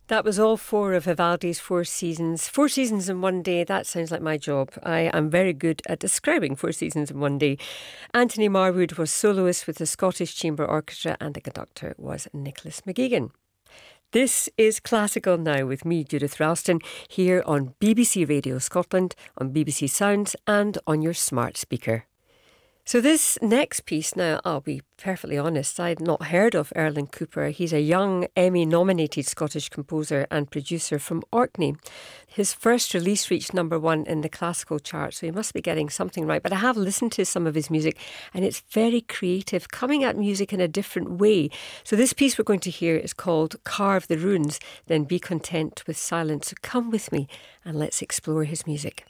That was all four of Vivaldi's Four Seasons. Four seasons in one day, that sounds like my job. I am very good at describing four seasons in one day. Anthony Marwood was soloist with the Scottish Chamber Orchestra and the conductor was Nicholas McGuigan. This is Classical Now with me, Judith Ralston, here on BBC Radio Scotland, on BBC Sounds and on your smart speaker. So this next piece, now I'll be perfectly honest, I'd not heard of Erling Cooper. He's a young Emmy-nominated Scottish composer and producer from Orkney. His first release reached #1 in the classical chart, so he must be getting something right. But I have listened to some of his music and it's very creative, coming at music in a different way. So this piece we're going to hear is called Carve the Runes, Then Be Content with Silence. So come with me and let's explore his music.